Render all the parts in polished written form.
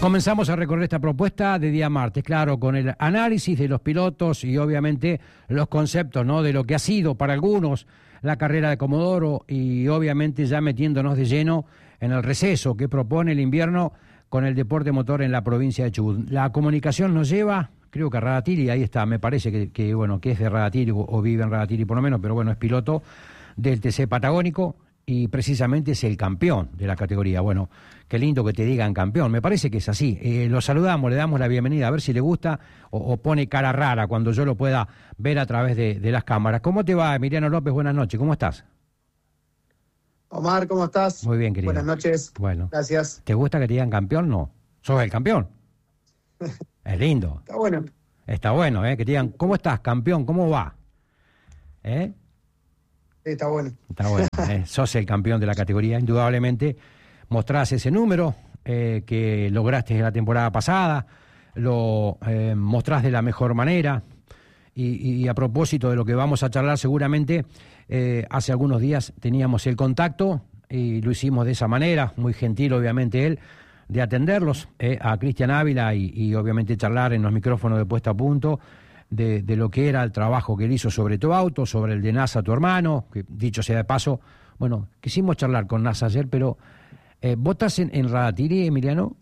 Comenzamos a recorrer esta propuesta de día martes, claro, con el análisis de los pilotos y obviamente los conceptos, ¿no?, de lo que ha sido para algunos la carrera de Comodoro y obviamente ya metiéndonos de lleno en el receso que propone el invierno con el deporte motor en la provincia de Chubut. La comunicación nos lleva, creo que a Radatili, ahí está, me parece que es de Radatili o vive en Radatili por lo menos, pero bueno, es piloto del TC Patagónico y precisamente es el campeón de la categoría. Bueno, qué lindo que te digan campeón, me parece que es así. Lo saludamos, le damos la bienvenida, a ver si le gusta o pone cara rara cuando yo lo pueda ver a través de las cámaras. ¿Cómo te va, Emiliano López? Buenas noches, ¿cómo estás? Omar, ¿cómo estás? Muy bien, querido. Buenas noches. Bueno. Gracias. ¿Te gusta que te digan campeón? No. ¿Sos el campeón? Es lindo. Está bueno. Está bueno, que te digan, ¿cómo estás, campeón? ¿Cómo va? Sí, está bueno. Está bueno, sos el campeón de la categoría, indudablemente. Mostrás ese número que lograste en la temporada pasada, lo mostrás de la mejor manera. Y a propósito de lo que vamos a charlar seguramente, hace algunos días teníamos el contacto y lo hicimos de esa manera, muy gentil obviamente él, de atenderlos a Cristian Ávila y obviamente charlar en los micrófonos de Puesta a Punto de lo que era el trabajo que él hizo sobre tu auto, sobre el de NASA, tu hermano, que dicho sea de paso, bueno, quisimos charlar con NASA ayer, pero ¿vos estás en Radatili, Emiliano?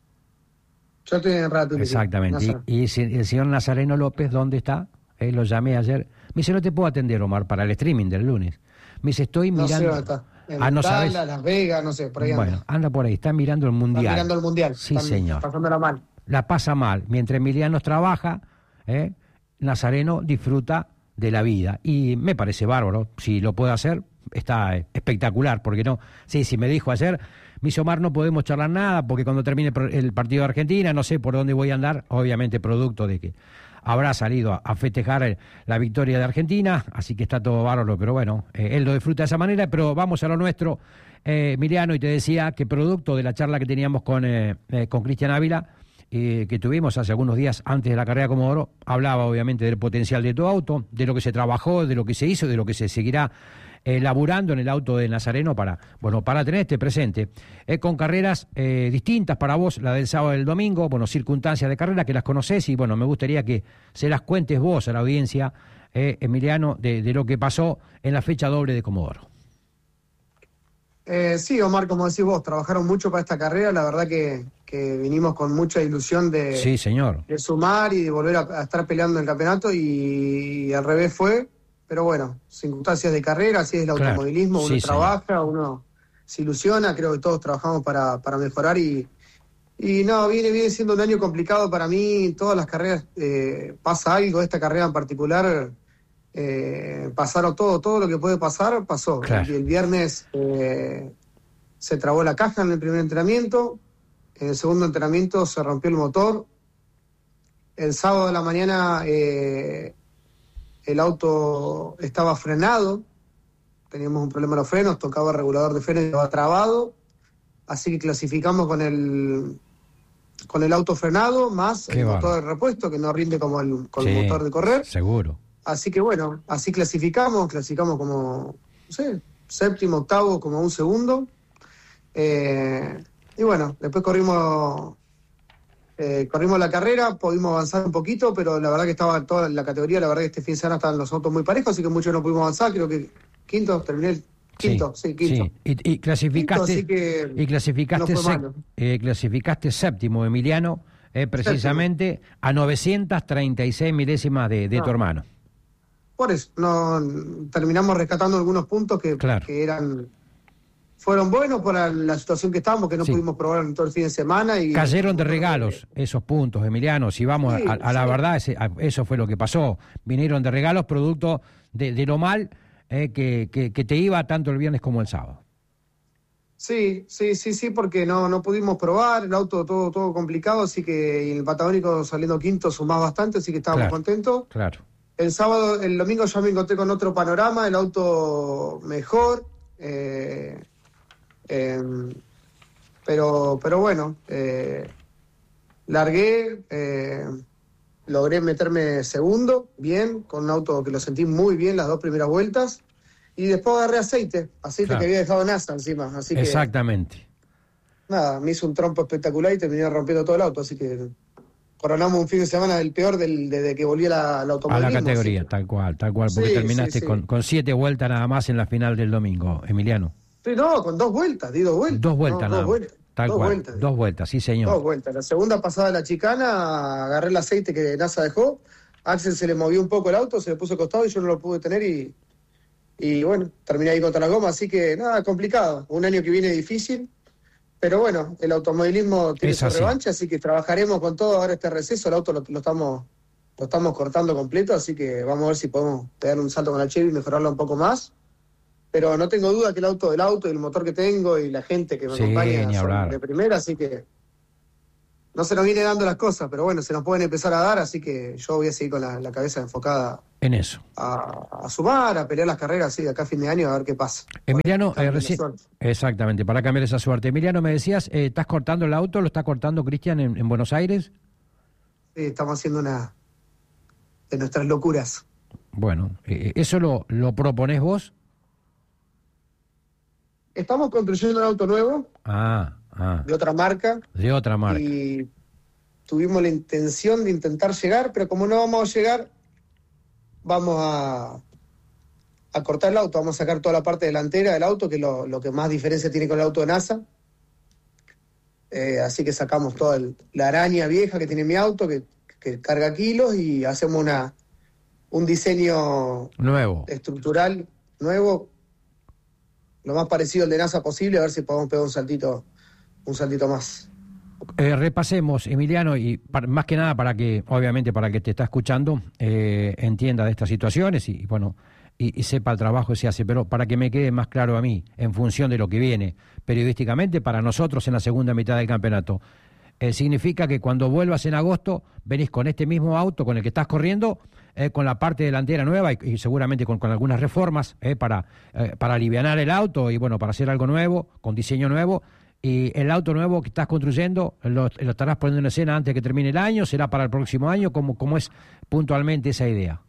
Yo estoy en Radatili. Exactamente, y el señor Nazareno López, ¿dónde está? Lo llamé ayer, me dice, no te puedo atender, Omar, para el streaming del lunes. Me dice, estoy mirando... No sé dónde está. En ¿no sabes? Las Vegas, no sé, por ahí anda. Bueno, anda por ahí, está mirando el Mundial. Está mirando el Mundial. Sí, Están señor. pasándola mal. La pasa mal. Mientras Emiliano trabaja, Nazareno disfruta de la vida. Y me parece bárbaro. Si lo puede hacer, está espectacular. Porque no, sí, me dijo ayer, me dice, Omar, no podemos charlar nada porque cuando termine el partido de Argentina, no sé por dónde voy a andar. Obviamente producto de que habrá salido a festejar la victoria de Argentina, así que está todo bárbaro, pero bueno, él lo disfruta de esa manera, pero vamos a lo nuestro, Emiliano, y te decía que producto de la charla que teníamos con Cristian Ávila, que tuvimos hace algunos días antes de la carrera de Comodoro, hablaba obviamente del potencial de tu auto, de lo que se trabajó, de lo que se hizo, de lo que se seguirá laburando en el auto de Nazareno para tener este presente, con carreras distintas para vos, la del sábado y el domingo, circunstancias de carrera que las conocés y me gustaría que se las cuentes vos a la audiencia, Emiliano, de lo que pasó en la fecha doble de Comodoro. Sí, Omar, como decís vos, trabajaron mucho para esta carrera, la verdad que vinimos con mucha ilusión sí, señor, de sumar y de volver a estar peleando en el campeonato y al revés fue. Pero bueno, circunstancias de carrera, así es el automovilismo, uno trabaja, uno se ilusiona, creo que todos trabajamos para mejorar y no, viene siendo un año complicado para mí, todas las carreras pasa algo, esta carrera en particular pasaron todo lo que puede pasar, pasó. Claro. El viernes se trabó la caja en el primer entrenamiento, en el segundo entrenamiento se rompió el motor, el sábado de la mañana... el auto estaba frenado, teníamos un problema en los frenos, tocaba el regulador de frenos y estaba trabado, así que clasificamos con el auto frenado, más el motor de repuesto, que no rinde como el motor de correr. Seguro. Así que bueno, así clasificamos como, no sé, séptimo, octavo, como un segundo. Y bueno, después corrimos la carrera, pudimos avanzar un poquito, pero la verdad que estaba toda la categoría, la verdad que este fin de semana estaban los autos muy parejos, así que muchos no pudimos avanzar, creo que quinto, terminé el quinto, quinto. Sí. Y clasificaste, quinto, clasificaste séptimo, Emiliano, precisamente séptimo, a 936 milésimas de tu hermano. Por eso, terminamos rescatando algunos puntos que fueron buenos por la situación que estábamos, que no pudimos probar en todo el fin de semana. Y cayeron de regalos esos puntos, Emiliano. Si vamos a la verdad, eso fue lo que pasó. Vinieron de regalos producto de lo mal que te iba tanto el viernes como el sábado. Sí, porque no pudimos probar, el auto todo complicado, así que el Patagónico saliendo quinto sumaba bastante, así que estábamos contentos. Claro. El domingo ya me encontré con otro panorama, el auto mejor. Pero bueno, largué, logré meterme segundo, bien, con un auto que lo sentí muy bien las dos primeras vueltas, y después agarré aceite claro, que había dejado NASA encima, así que... Exactamente. nada, me hizo un trompo espectacular y terminé rompiendo todo el auto, así que coronamos un fin de semana del peor desde que volví al automovilismo. A la categoría, que... tal cual, porque Sí, terminaste sí, sí. con 7 vueltas nada más en la final del domingo, Emiliano. Sí, no, con 2 vueltas, di 2 vueltas. 2 vueltas No, nada más, tal dos cual, vueltas. 2 vueltas, sí señor. 2 vueltas. La segunda pasada de la chicana, agarré el aceite que NASA dejó, Axel se le movió un poco el auto, se le puso costado y yo no lo pude tener y bueno, terminé ahí contra la goma, así que nada, complicado. Un año que viene difícil, pero bueno, el automovilismo tiene Es su así. revancha, así que trabajaremos con todo. Ahora este receso, el auto lo estamos cortando completo, así que vamos a ver si podemos pegarle un salto con la Chevy y mejorarlo un poco más. Pero no tengo duda que el auto y el motor que tengo y la gente que me Sí, acompaña ni son hablar. de primera, así que no se nos viene dando las cosas, pero bueno, se nos pueden empezar a dar, así que yo voy a seguir con la cabeza enfocada En eso. a sumar, a pelear las carreras, así de acá a fin de año, a ver qué pasa. Emiliano, Cambio la recién... suerte. Exactamente, para cambiar esa suerte. Emiliano, me decías, ¿estás cortando el auto? ¿Lo está cortando Cristian en Buenos Aires? Sí, estamos haciendo una de nuestras locuras. Bueno, ¿eso lo proponés vos? Estamos construyendo un auto nuevo, de otra marca, de otra marca. y tuvimos la intención de intentar llegar, pero como no vamos a llegar, vamos a cortar el auto, vamos a sacar toda la parte delantera del auto, que es lo que más diferencia tiene con el auto de NASA. Así que sacamos toda la araña vieja que tiene mi auto, que carga kilos, y hacemos un diseño Nuevo. estructural nuevo, lo más parecido al de NASA posible, a ver si podemos pegar un saltito más. Repasemos, Emiliano, y más que nada obviamente para que te está escuchando, entienda de estas situaciones y bueno, y sepa el trabajo que se hace, pero para que me quede más claro a mí, en función de lo que viene periodísticamente para nosotros en la segunda mitad del campeonato, significa que cuando vuelvas en agosto, venís con este mismo auto con el que estás corriendo, con la parte delantera nueva y seguramente con algunas reformas para alivianar el auto y bueno, para hacer algo nuevo, con diseño nuevo. Y el auto nuevo que estás construyendo, lo estarás poniendo en escena antes de que termine el año, será para el próximo año. ¿Cómo es puntualmente esa idea?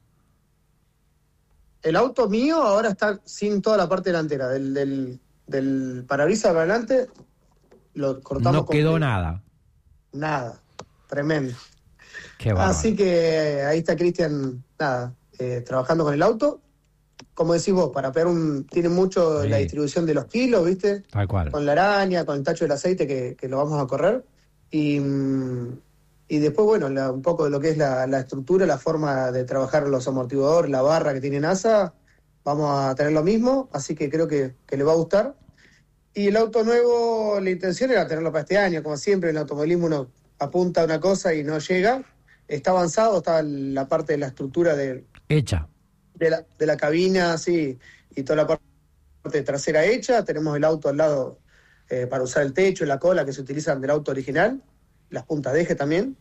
El auto mío ahora está sin toda la parte delantera, del parabrisas para adelante, lo cortamos. No quedó completo. nada. Nada, tremendo. Qué bárbaro. Así que ahí está Cristian, trabajando con el auto. Como decís vos, para pegar tiene mucho Sí. la distribución de los kilos, ¿viste? Tal cual. Con la araña, con el tacho del aceite que lo vamos a correr. Y después, bueno, un poco de lo que es la estructura, la forma de trabajar los amortiguadores, la barra que tiene NASA, vamos a tener lo mismo, así que creo que le va a gustar. Y el auto nuevo, la intención era tenerlo para este año, como siempre en el automovilismo uno apunta a una cosa y no llega. Está avanzado, está la parte de la estructura Hecha. de la cabina, sí, y toda la parte trasera hecha. Tenemos el auto al lado para usar el techo y la cola que se utilizan del auto original, las puntas de eje también.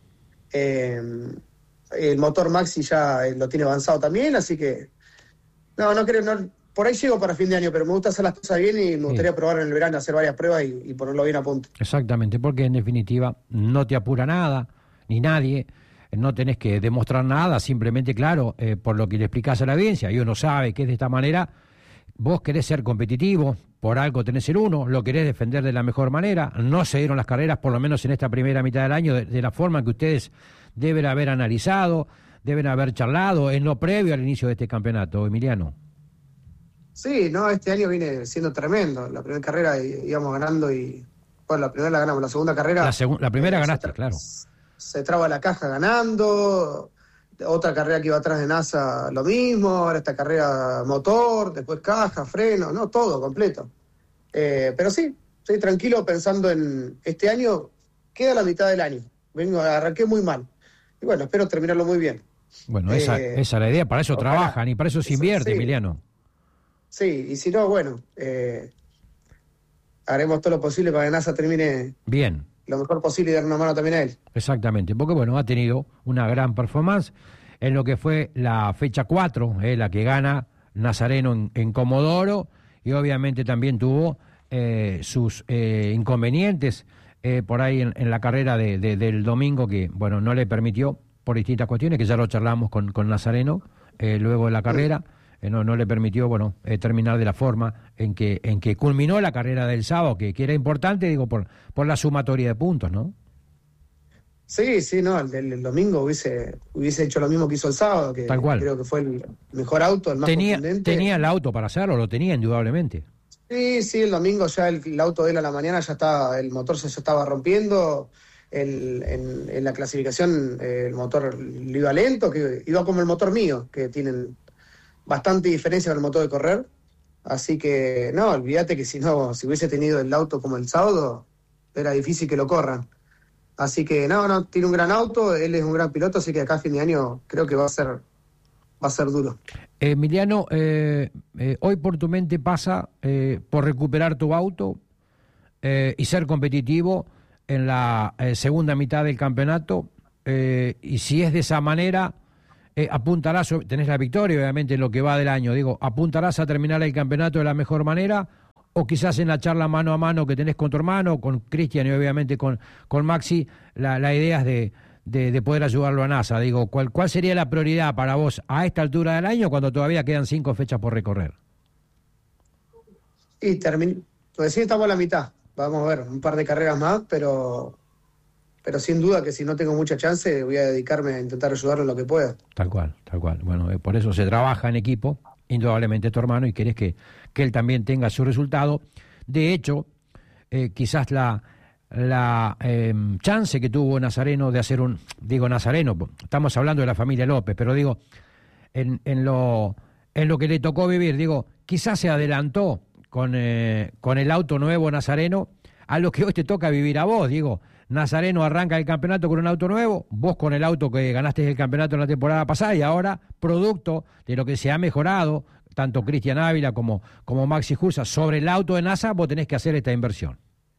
El motor Maxi ya lo tiene avanzado también, así que no creo, por ahí llego para fin de año, pero me gusta hacer las cosas bien y me gustaría probar en el verano, hacer varias pruebas y ponerlo bien a punto. Exactamente, porque en definitiva no te apura nada, ni nadie, no tenés que demostrar nada, simplemente, claro, por lo que le explicás a la audiencia, y uno sabe que es de esta manera, vos querés ser competitivo, por algo tenés el uno, lo querés defender de la mejor manera, no se dieron las carreras, por lo menos en esta primera mitad del año, de la forma que ustedes deben haber analizado, deben haber charlado en lo previo al inicio de este campeonato, Emiliano. Sí, no, este año viene siendo tremendo. La primera carrera íbamos ganando y, bueno, la primera la ganamos, la segunda carrera... La primera ganaste, claro. Se traba la caja ganando, otra carrera que iba atrás de NASA lo mismo, ahora esta carrera motor, después caja, freno, no, todo completo. Pero sí, estoy tranquilo pensando en este año, queda la mitad del año, arranqué muy mal. Y bueno, espero terminarlo muy bien. Bueno, esa es la idea, para eso ojalá. trabajan y para eso se invierte, Sí. Emiliano. Sí, y si no, bueno, haremos todo lo posible para que NASA termine Bien. lo mejor posible y dar una mano también a él. Exactamente, porque bueno, ha tenido una gran performance en lo que fue la fecha 4, la que gana Nazareno en Comodoro, y obviamente también tuvo sus inconvenientes por ahí en la carrera del domingo, que bueno, no le permitió por distintas cuestiones, que ya lo charlamos con Nazareno luego de la carrera, no le permitió, bueno, terminar de la forma en que culminó la carrera del sábado, que era importante, digo, por la sumatoria de puntos, ¿no? Sí, sí, no, el domingo hubiese hecho lo mismo que hizo el sábado, que Tal cual. creo que fue el mejor auto, el más contundente. Tenía el auto para hacerlo, lo tenía indudablemente. Sí, sí, el domingo ya el auto de él a la mañana ya estaba, el motor se estaba rompiendo, en la clasificación el motor le iba lento, que iba como el motor mío, que tienen bastante diferencia con el motor de correr, así que no, olvídate que si hubiese tenido el auto como el sábado, era difícil que lo corran. Así que no, tiene un gran auto, él es un gran piloto, así que acá a fin de año creo que va a ser duro. Emiliano, hoy por tu mente pasa por recuperar tu auto y ser competitivo en la segunda mitad del campeonato, y si es de esa manera, apuntarás, tenés la victoria obviamente en lo que va del año, digo, apuntarás a terminar el campeonato de la mejor manera, o quizás en la charla mano a mano que tenés con tu hermano, con Cristian y obviamente con Maxi, la idea es de poder ayudarlo a NASA. Digo, ¿cuál sería la prioridad para vos a esta altura del año cuando todavía quedan 5 fechas por recorrer? Y pues sí, estamos a la mitad, vamos a ver, un par de carreras más, pero sin duda que si no tengo mucha chance voy a dedicarme a intentar ayudarlo en lo que pueda. Tal cual. Bueno, por eso se trabaja en equipo, indudablemente tu hermano, y querés que él también tenga su resultado. De hecho, quizás la chance que tuvo Nazareno de hacer Nazareno, estamos hablando de la familia López, pero digo, en lo que le tocó vivir, digo, quizás se adelantó con el auto nuevo Nazareno a lo que hoy te toca vivir a vos, digo. Nazareno arranca el campeonato con un auto nuevo, vos con el auto que ganaste el campeonato en la temporada pasada, y ahora, producto de lo que se ha mejorado, tanto Cristian Ávila como Maxi Jurza, sobre el auto de NASA, vos tenés que hacer esta inversión.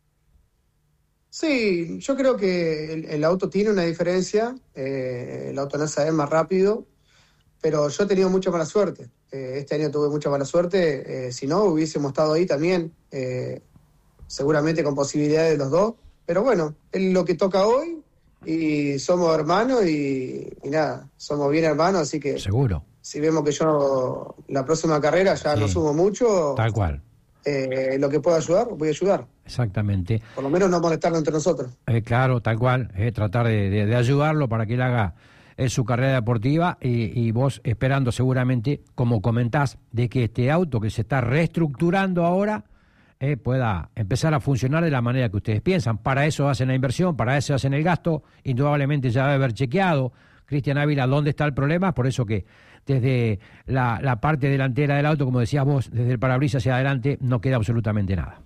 Sí, yo creo que el auto tiene una diferencia, el auto NASA es más rápido, pero yo he tenido mucha mala suerte. Este año tuve mucha mala suerte, si no hubiésemos estado ahí también, seguramente con posibilidades de los dos. Pero bueno, es lo que toca hoy y somos hermanos y nada, somos bien hermanos, así que seguro. Si vemos que yo la próxima carrera ya no sumo mucho, tal cual. Lo que pueda ayudar, voy a ayudar. Exactamente. Por lo menos no molestarlo entre nosotros. Claro, tal cual, tratar de ayudarlo para que él haga su carrera deportiva y vos esperando seguramente, como comentás, de que este auto que se está reestructurando ahora pueda empezar a funcionar de la manera que ustedes piensan. Para eso hacen la inversión, para eso hacen el gasto, indudablemente ya debe haber chequeado Cristian Ávila dónde está el problema, por eso que desde la parte delantera del auto, como decías vos, desde el parabrisas hacia adelante no queda absolutamente nada.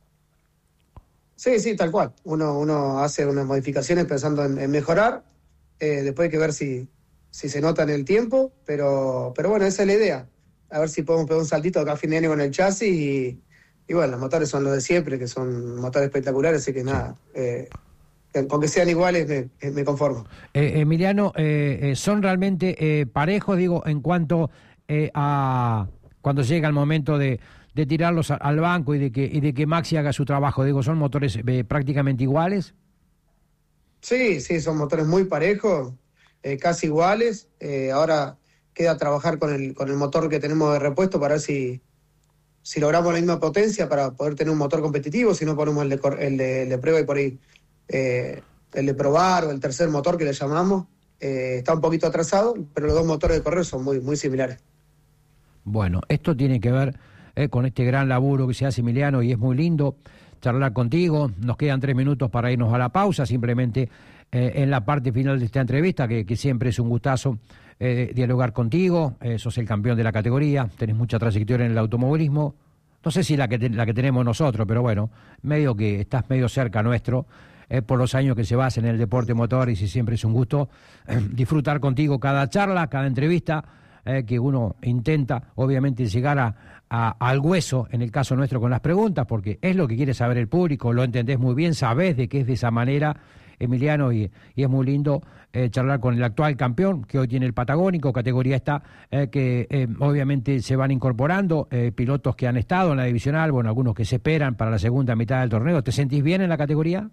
Sí, tal cual. Uno hace unas modificaciones pensando en mejorar, después hay que ver si se nota en el tiempo, pero bueno, esa es la idea. A ver si podemos pegar un saltito acá a fin de año con el chasis y bueno, los motores son los de siempre, que son motores espectaculares, así que nada, con que sean iguales me conformo. Emiliano, ¿son realmente parejos, digo, en cuanto a cuando llega el momento de tirarlos al banco y de que Maxi haga su trabajo? Digo, ¿son motores prácticamente iguales? Sí, son motores muy parejos, casi iguales. Ahora queda trabajar con el motor que tenemos de repuesto para ver si logramos la misma potencia para poder tener un motor competitivo, si no ponemos el de prueba y por ahí el de probar o el tercer motor que le llamamos, está un poquito atrasado, pero los dos motores de correr son muy, muy similares. Bueno, esto tiene que ver con este gran laburo que se hace, Emiliano, y es muy lindo charlar contigo. Nos quedan 3 minutos para irnos a la pausa, simplemente en la parte final de esta entrevista, que siempre es un gustazo dialogar contigo. Sos el campeón de la categoría, tenés mucha trayectoria en el automovilismo, no sé si la que tenemos nosotros, pero bueno, medio que estás medio cerca nuestro, por los años que se basa en el deporte motor, y si siempre es un gusto disfrutar contigo cada charla, cada entrevista, que uno intenta obviamente llegar al hueso, en el caso nuestro con las preguntas, porque es lo que quiere saber el público, lo entendés muy bien, sabés de que es de esa manera, Emiliano, y es muy lindo charlar con el actual campeón, que hoy tiene el Patagónico, categoría esta, que obviamente se van incorporando, pilotos que han estado en la divisional, bueno, algunos que se esperan para la segunda mitad del torneo. ¿Te sentís bien en la categoría?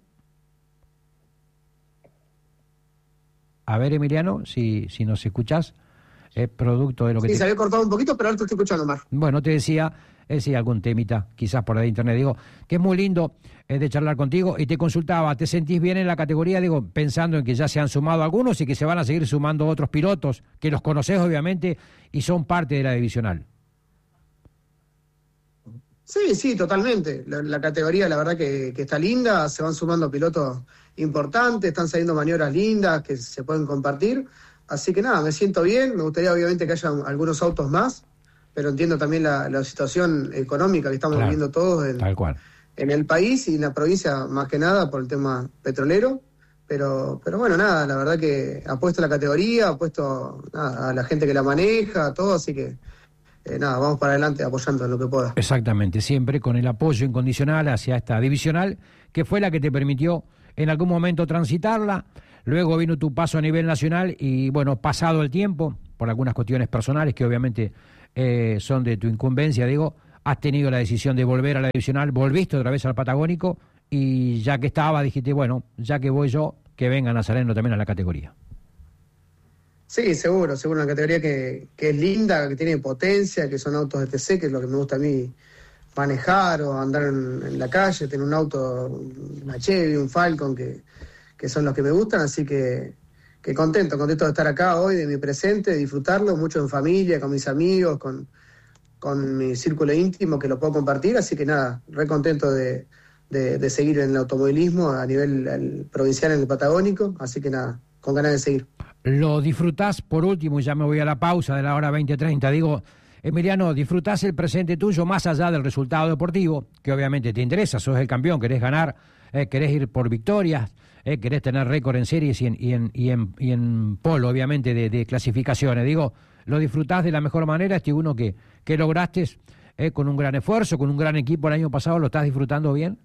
A ver, Emiliano, si nos escuchás. producto de lo que... Sí, se había cortado un poquito, pero ahora te estoy escuchando, Mar. Bueno, te decía, sí, algún temita, quizás por ahí de internet, digo, que es muy lindo de charlar contigo, y te consultaba, ¿te sentís bien en la categoría? Digo, pensando en que ya se han sumado algunos y que se van a seguir sumando otros pilotos, que los conocés obviamente, y son parte de la divisional. Sí, totalmente. La categoría, la verdad que está linda, se van sumando pilotos importantes, están saliendo maniobras lindas que se pueden compartir. Así que nada, me siento bien, me gustaría obviamente que haya algunos autos más, pero entiendo también la situación económica que estamos viviendo todos tal cual. En el país y en la provincia, más que nada por el tema petrolero. Pero bueno, nada, la verdad que apuesto a la categoría, apuesto a la gente que la maneja, todo, así que nada, vamos para adelante apoyando en lo que pueda. Exactamente, siempre con el apoyo incondicional hacia esta divisional, que fue la que te permitió en algún momento transitarla. Luego vino tu paso a nivel nacional y, bueno, pasado el tiempo, por algunas cuestiones personales que obviamente son de tu incumbencia, digo, has tenido la decisión de volver a la divisional, volviste otra vez al Patagónico y ya que estaba, dijiste, bueno, ya que voy yo, que venga Nazareno también a la categoría. Sí, seguro, una categoría que es linda, que tiene potencia, que son autos de TC, que es lo que me gusta a mí manejar o andar en la calle, tener un auto, una Chevy, un Falcon, que son los que me gustan, así que contento de estar acá hoy, de mi presente, de disfrutarlo, mucho en familia, con mis amigos, con mi círculo íntimo, que lo puedo compartir, así que nada, re contento de seguir en el automovilismo a nivel provincial en el Patagónico, así que nada, con ganas de seguir. Lo disfrutás, por último, y ya me voy a la pausa de la hora 20:30, digo, Emiliano, disfrutás el presente tuyo más allá del resultado deportivo, que obviamente te interesa, sos el campeón, querés ganar, querés ir por victorias, querés tener récord en series y en polo, obviamente, de clasificaciones. Digo, lo disfrutás de la mejor manera, este uno que lograste con un gran esfuerzo, con un gran equipo el año pasado, ¿lo estás disfrutando bien?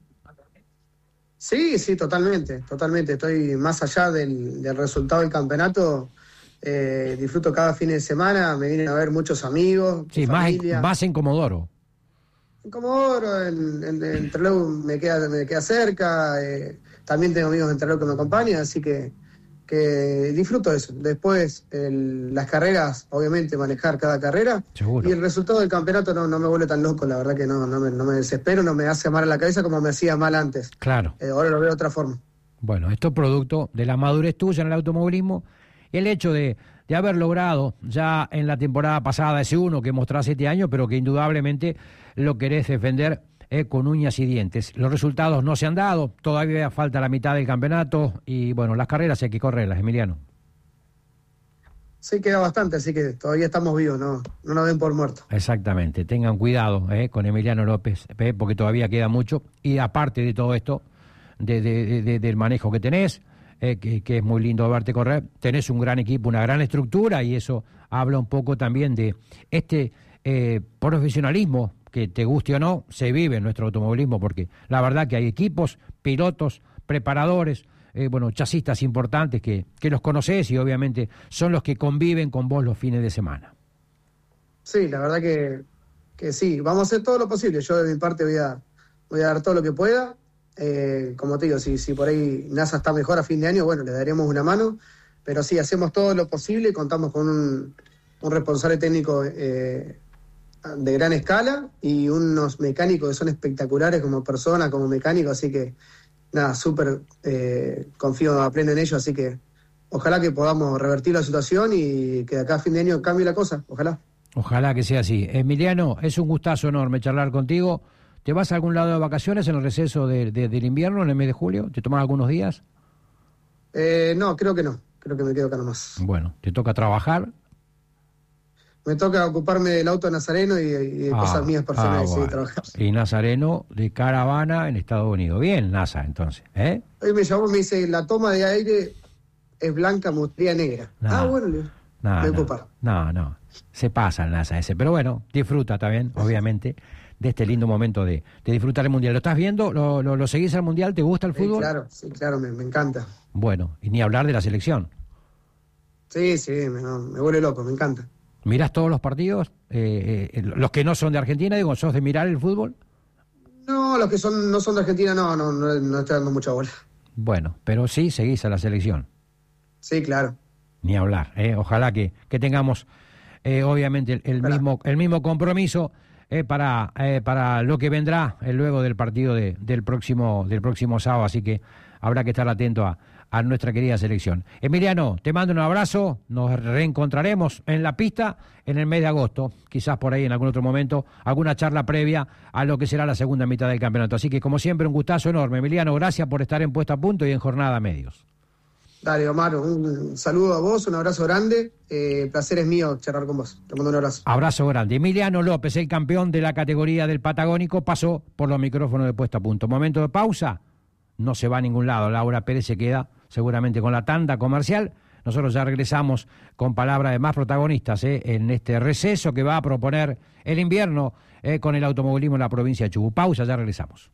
Sí, totalmente. Estoy más allá del resultado del campeonato. Disfruto cada fin de semana, me vienen a ver muchos amigos. Sí, más en Comodoro. En Comodoro, en Trelew me queda cerca. También tengo amigos en Trelew que me acompañan, así que disfruto eso. Después, las carreras, obviamente, manejar cada carrera. Seguro. Y el resultado del campeonato no me vuelve tan loco, la verdad que no me desespero, no me hace mal a la cabeza como me hacía mal antes. Claro. Ahora lo veo de otra forma. Bueno, esto es producto de la madurez tuya en el automovilismo, el hecho de haber logrado ya en la temporada pasada ese uno que mostraste este año, pero que indudablemente lo querés defender con uñas y dientes. Los resultados no se han dado, todavía falta la mitad del campeonato y bueno, las carreras hay que correrlas, Emiliano. Sí, queda bastante, así que todavía estamos vivos, no nos ven por muertos. Exactamente, tengan cuidado con Emiliano López, porque todavía queda mucho y aparte de todo esto, del manejo que tenés, que es muy lindo verte correr, tenés un gran equipo, una gran estructura y eso habla un poco también de este profesionalismo que te guste o no, se vive en nuestro automovilismo porque la verdad que hay equipos, pilotos, preparadores, chasistas importantes que los conocés y obviamente son los que conviven con vos los fines de semana. Sí, la verdad que sí, vamos a hacer todo lo posible. Yo de mi parte voy a dar todo lo que pueda. Como te digo, si por ahí NASA está mejor a fin de año, bueno, le daremos una mano, pero sí, hacemos todo lo posible y contamos con un responsable técnico de gran escala y unos mecánicos que son espectaculares como persona, como mecánico, así que nada, súper confío a pleno en ellos, así que ojalá que podamos revertir la situación y que de acá a fin de año cambie la cosa, ojalá. Ojalá que sea así. Emiliano, es un gustazo enorme charlar contigo. ¿Te vas a algún lado de vacaciones en el receso del invierno, en el mes de julio? ¿Te tomas algunos días? No, creo que no. Creo que me quedo acá nomás. Bueno, ¿te toca trabajar? Me toca ocuparme del auto de Nazareno y de cosas mías personales y trabajar. Y Nazareno de caravana en Estados Unidos. Bien, NASA, entonces. Hoy me llamó y me dice, la toma de aire es blanca, mustría negra. Bueno, me voy a ocupar. No, se pasa el NASA ese. Pero bueno, disfruta también, obviamente, de este lindo momento de disfrutar el Mundial. ¿Lo estás viendo? ¿Lo seguís al Mundial? ¿Te gusta el fútbol? Sí, claro, me encanta. Bueno, y ni hablar de la selección. Sí, me vuelve loco, me encanta. ¿Mirás todos los partidos? Los que no son de Argentina, digo, ¿sos de mirar el fútbol? No, los que no son de Argentina, no estoy dando mucha bola. Bueno, pero sí seguís a la selección. Sí, claro. Ni hablar, Ojalá que tengamos obviamente el mismo compromiso para lo que vendrá luego del partido del próximo sábado, así que habrá que estar atento a nuestra querida selección. Emiliano, te mando un abrazo, nos reencontraremos en la pista en el mes de agosto, quizás por ahí en algún otro momento, alguna charla previa a lo que será la segunda mitad del campeonato. Así que como siempre un gustazo enorme. Emiliano, gracias por estar en Puesto a Punto y en Jornada Medios. Dale, Omar, un saludo a vos, un abrazo grande, placer es mío charlar con vos, te mando un abrazo. Abrazo grande. Emiliano López, el campeón de la categoría del Patagónico, pasó por los micrófonos de Puesto a Punto. Momento de pausa, no se va a ningún lado, Laura Pérez se queda seguramente con la tanda comercial. Nosotros ya regresamos con palabras de más protagonistas en este receso que va a proponer el invierno con el automovilismo en la provincia de Chubut. Pausa, ya regresamos.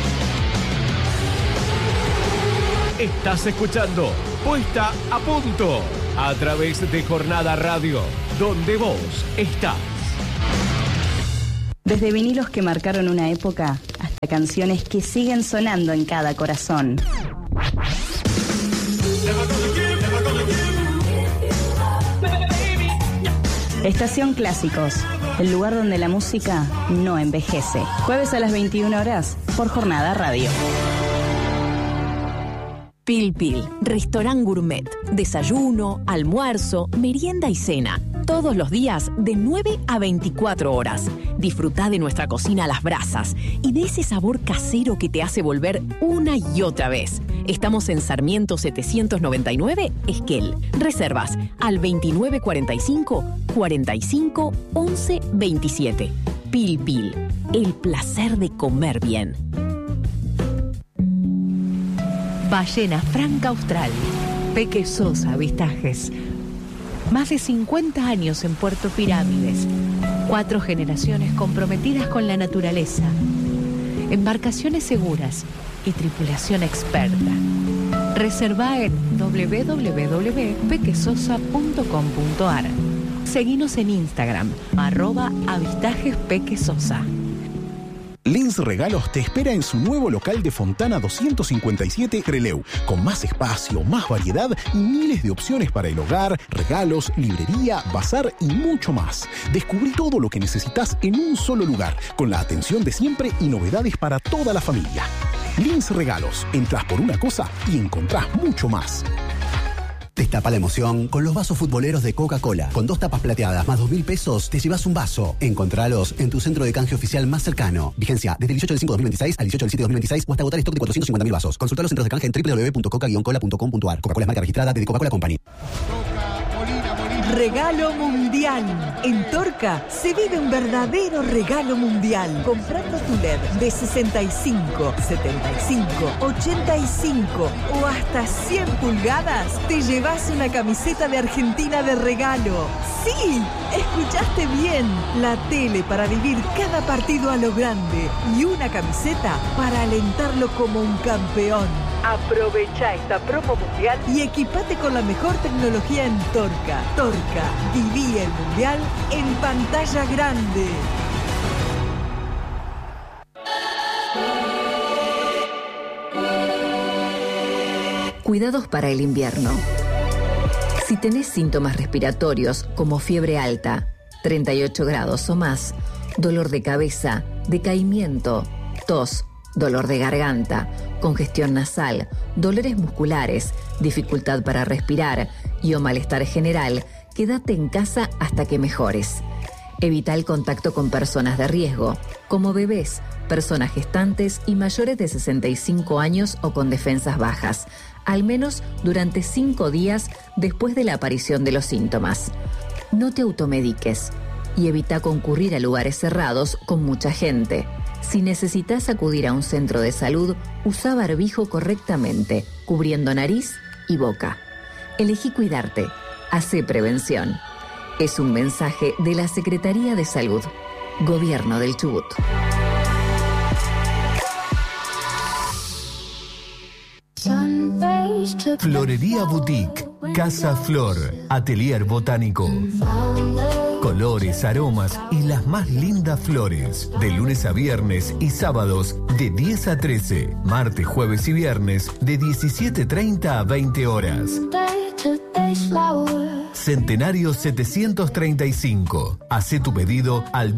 Estás escuchando Puesta a Punto a través de Jornada Radio, donde vos estás. Desde vinilos que marcaron una época hasta canciones que siguen sonando en cada corazón. Estación Clásicos, el lugar donde la música no envejece. Jueves a las 21 horas por Jornada Radio. Pil Pil, restaurant gourmet, desayuno, almuerzo, merienda y cena. Todos los días de 9 a 24 horas. Disfrutá de nuestra cocina a las brasas y de ese sabor casero que te hace volver una y otra vez. Estamos en Sarmiento 799, Esquel. Reservas al 2945 45 11 27. Pil Pil, el placer de comer bien. Ballena Franca Austral, Peque Sosa Avistajes. Más de 50 años en Puerto Pirámides. 4 generaciones comprometidas con la naturaleza. Embarcaciones seguras y tripulación experta. Reservá en www.pequesosa.com.ar. Seguinos en Instagram, @avistajespequesosa. Lins Regalos te espera en su nuevo local de Fontana 257 Trelew, con más espacio, más variedad y miles de opciones para el hogar, regalos, librería, bazar y mucho más. Descubrí todo lo que necesitas en un solo lugar, con la atención de siempre y novedades para toda la familia. Lins Regalos, entras por una cosa y encontrás mucho más. Destapa la emoción con los vasos futboleros de Coca-Cola. Con 2 tapas plateadas más 2.000 pesos, te llevas un vaso. Encontralos en tu centro de canje oficial más cercano. Vigencia desde el 18 del 5 de 2026 al 18 del 7 de 2026 o hasta agotar stock de 450.000 vasos. Consulta los centros de canje en www.coca-cola.com.ar. Coca-Cola es marca registrada de The Coca-Cola Company. Regalo mundial. En Torca se vive un verdadero regalo mundial. Comprando tu LED de 65, 75, 85 o hasta 100 pulgadas, te llevas una camiseta de Argentina de regalo. ¡Sí! Escuchaste bien. La tele para vivir cada partido a lo grande y una camiseta para alentarlo como un campeón. Aprovecha esta promo mundial y equipate con la mejor tecnología en Torca. Torca, viví el mundial en pantalla grande. Cuidados para el invierno. Si tenés síntomas respiratorios como fiebre alta, 38 grados o más, dolor de cabeza, decaimiento, tos, dolor de garganta, congestión nasal, dolores musculares, dificultad para respirar y o malestar general, quédate en casa hasta que mejores. Evita el contacto con personas de riesgo, como bebés, personas gestantes y mayores de 65 años o con defensas bajas, al menos durante 5 días después de la aparición de los síntomas. No te automediques y evita concurrir a lugares cerrados con mucha gente. Si necesitas acudir a un centro de salud, usa barbijo correctamente, cubriendo nariz y boca. Elegí cuidarte. Hacé prevención. Es un mensaje de la Secretaría de Salud. Gobierno del Chubut. Florería Boutique, Casa Flor, Atelier Botánico. Colores, aromas y las más lindas flores. De lunes a viernes y sábados de 10 a 13. Martes, jueves y viernes de 17:30 a 20 horas. Centenario 735. Hacé tu pedido al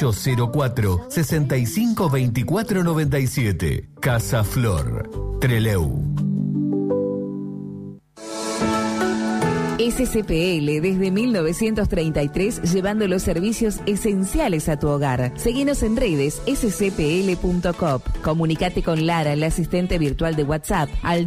2804-652497. Casa Flor, Trelew. SCPL desde 1933 llevando los servicios esenciales a tu hogar. Seguinos en redes scpl.coop. Comunicate con Lara, la asistente virtual de WhatsApp, al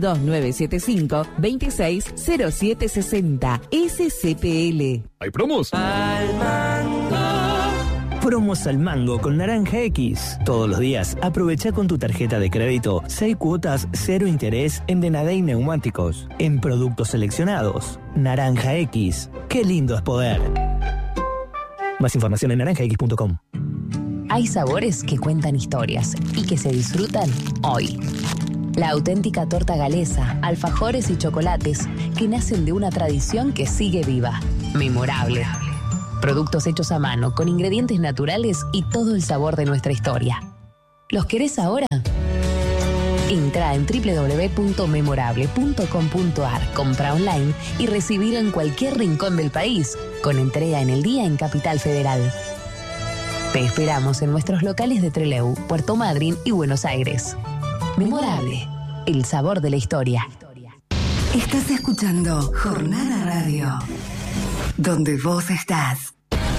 2975-260760. SCPL. ¿Hay promos? Al mango. Promos al mango con Naranja X. Todos los días aprovecha con tu tarjeta de crédito 6 cuotas 0 interés en Denadey Neumáticos. En productos seleccionados. Naranja X. Qué lindo es poder. Más información en naranjax.com. Hay sabores que cuentan historias y que se disfrutan hoy. La auténtica torta galesa, alfajores y chocolates que nacen de una tradición que sigue viva. Memorable. Productos hechos a mano, con ingredientes naturales y todo el sabor de nuestra historia. ¿Los querés ahora? Entra en www.memorable.com.ar, compra online y recibilo en cualquier rincón del país, con entrega en el día en Capital Federal. Te esperamos en nuestros locales de Trelew, Puerto Madryn y Buenos Aires. Memorable, el sabor de la historia. Estás escuchando Jornada Radio, donde vos estás.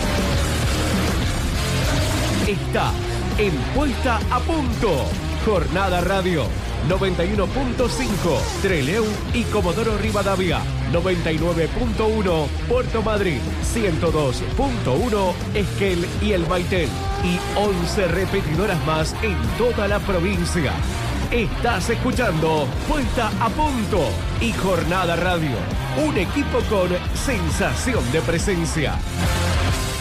Está en Puesta a Punto. Jornada Radio 91.5 Trelew y Comodoro Rivadavia, 99.1 Puerto Madryn, 102.1 Esquel y El Baitel y 11 repetidoras más en toda la provincia. Estás escuchando Puesta a Punto y Jornada Radio, un equipo con sensación de presencia.